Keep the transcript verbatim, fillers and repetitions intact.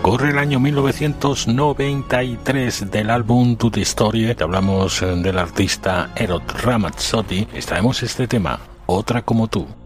Corre el año mil novecientos noventa y tres. Del álbum Tutti Storie, te hablamos del artista Eros Ramazzotti, y traemos este tema, Otra como tú.